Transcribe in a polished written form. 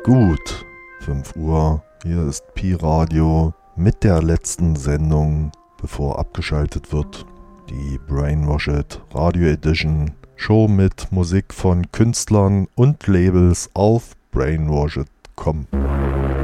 Gut, 5 Uhr, hier ist Pi Radio mit der letzten Sendung, bevor abgeschaltet wird. Die Brainwashed Radio Edition Show mit Musik von Künstlern und Labels auf brainwashed.com.